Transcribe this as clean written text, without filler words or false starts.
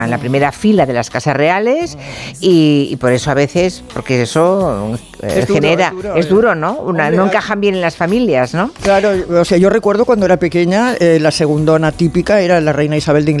en la primera fila de las casas reales y por eso a veces, porque eso es duro, ¿no? No encajan bien en las familias, ¿no? Claro, o sea, yo recuerdo cuando era pequeña, la segundona típica era la reina Isabel de Inglaterra.